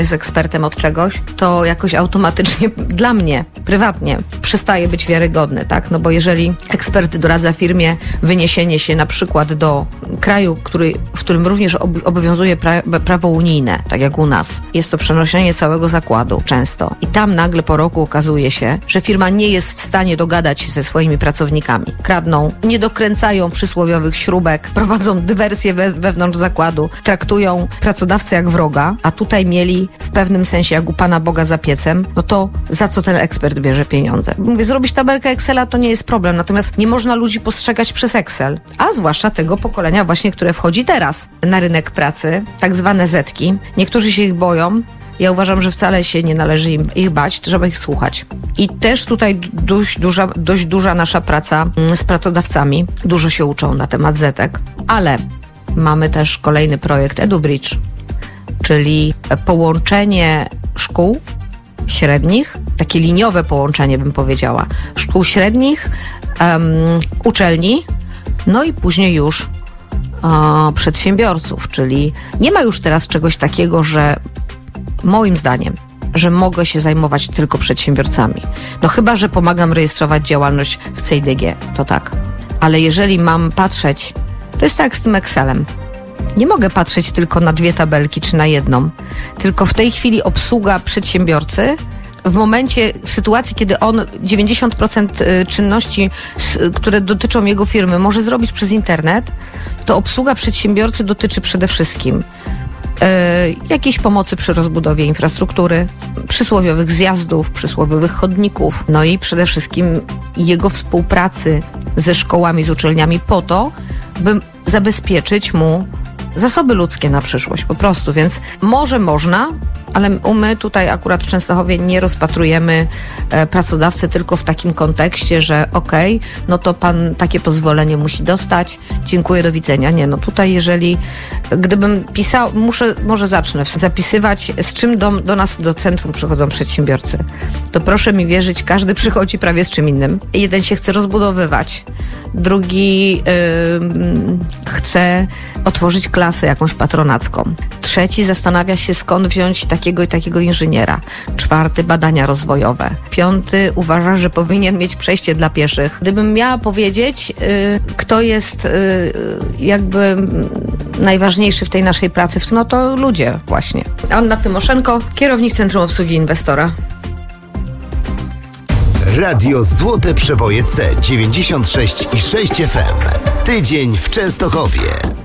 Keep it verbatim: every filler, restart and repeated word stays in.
jest ekspertem od czegoś, to jakoś automatycznie dla mnie, prywatnie, przestaje być wiarygodny, tak? No bo jeżeli ekspert doradza firmie wyniesienie się na przykład do kraju, który, w którym również ob- obowiązuje pra- prawo unijne, tak jak u nas, jest to przenoszenie całego zakładu często i tam nagle po roku okazuje się, że firma nie jest w stanie dogadać się ze swoimi pracownikami. Kradną, nie dokręcają przysłowiowych śrubek, prowadzą dywersję we- wewnątrz zakładu, traktują pracodawcę jak wroga, a tutaj mieli w pewnym sensie jak u Pana Boga za piecem, no to za co ten ekspert bierze pieniądze? Mówię, zrobić tabelkę Excela to nie jest problem, natomiast nie można ludzi postrzegać przez Excel, a zwłaszcza tego pokolenia właśnie, które wchodzi teraz na rynek pracy, tak zwane zetki. Niektórzy się ich boją. Ja uważam, że wcale się nie należy im ich bać, trzeba ich słuchać. I też tutaj dość duża, dość duża nasza praca z pracodawcami. Dużo się uczą na temat zetek, ale mamy też kolejny projekt EduBridge, czyli połączenie szkół średnich, takie liniowe połączenie bym powiedziała, szkół średnich, um, uczelni, no i później już uh, przedsiębiorców, czyli nie ma już teraz czegoś takiego, że moim zdaniem, że mogę się zajmować tylko przedsiębiorcami. No chyba, że pomagam rejestrować działalność w C I D G, to tak. Ale jeżeli mam patrzeć, to jest tak jak z tym Excelem. Nie mogę patrzeć tylko na dwie tabelki czy na jedną, tylko w tej chwili obsługa przedsiębiorcy w momencie, w sytuacji, kiedy on dziewięćdziesiąt procent czynności, które dotyczą jego firmy, może zrobić przez internet, to obsługa przedsiębiorcy dotyczy przede wszystkim Yy, jakiejś pomocy przy rozbudowie infrastruktury, przysłowiowych zjazdów, przysłowiowych chodników, no i przede wszystkim jego współpracy ze szkołami, z uczelniami po to, by zabezpieczyć mu zasoby ludzkie na przyszłość po prostu, więc może można, ale my tutaj akurat w Częstochowie nie rozpatrujemy e, pracodawcy tylko w takim kontekście, że okej, okay, no to pan takie pozwolenie musi dostać, dziękuję, do widzenia. Nie, no tutaj jeżeli, gdybym pisał, muszę, może zacznę zapisywać, z czym do, do nas, do centrum przychodzą przedsiębiorcy, to proszę mi wierzyć, każdy przychodzi prawie z czym innym. Jeden się chce rozbudowywać, drugi yy, chce otworzyć klasę jakąś patronacką, trzeci zastanawia się, skąd wziąć takiego i takiego inżyniera, czwarty badania rozwojowe, piąty uważa, że powinien mieć przejście dla pieszych. Gdybym miała powiedzieć, yy, kto jest yy, jakby najważniejszy w tej naszej pracy, no to ludzie właśnie. Anna Tymoszenko, kierownik Centrum Obsługi Inwestora. Radio Złote Przeboje C dziewięćdziesiąt sześć i sześć F M. Tydzień w Częstochowie.